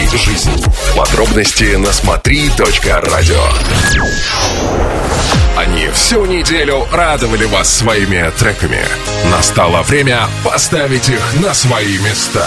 жизнь. Подробности на смотри.радио. Они всю неделю радовали вас своими треками. Настало время поставить их на свои места.